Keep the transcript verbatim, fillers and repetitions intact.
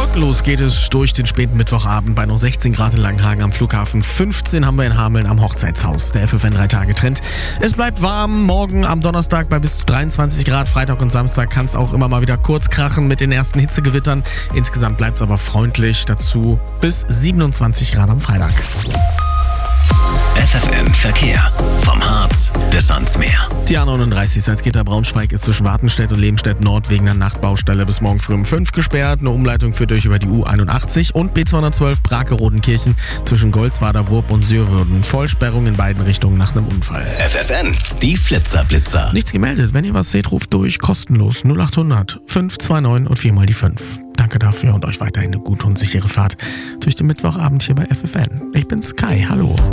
Wolkenlos geht es durch den späten Mittwochabend bei nur sechzehn Grad in Langenhagen am Flughafen. fünfzehn haben wir in Hameln am Hochzeitshaus. Der F F N drei Tage Trend. Es bleibt warm. Morgen am Donnerstag bei bis zu dreiundzwanzig Grad. Freitag und Samstag kann es auch immer mal wieder kurz krachen mit den ersten Hitzegewittern. Insgesamt bleibt es aber freundlich. Dazu bis siebenundzwanzig Grad am Freitag. F F N Verkehr. Vom Harz bis ans Meer. Die A neununddreißig Salzgitter-Braunschweig ist zwischen Wartenstedt und Lebenstedt Nord wegen der Nachtbaustelle bis morgen früh um fünf gesperrt. Eine Umleitung führt durch über die U einundachtzig und B zweihundertzwölf Brake-Rodenkirchen zwischen Goldswader Wurp und Sürwürden. Vollsperrung in beiden Richtungen nach einem Unfall. F F N, die Flitzer-Blitzer. Nichts gemeldet. Wenn ihr was seht, ruft durch. Kostenlos null acht hundert fünf zwei neun und viermal die fünf. Danke dafür und euch weiterhin eine gute und sichere Fahrt durch den Mittwochabend hier bei F F N. Ich bin's Kai. Hallo.